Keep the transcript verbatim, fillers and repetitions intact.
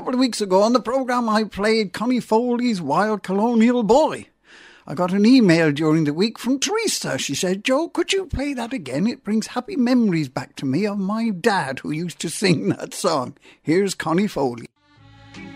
couple of weeks ago on the programme I played Connie Foley's Wild Colonial Boy. I got an email during the week from Teresa. She said, Joe, could you play that again? It brings happy memories back to me of my dad who used to sing that song. Here's Connie Foley.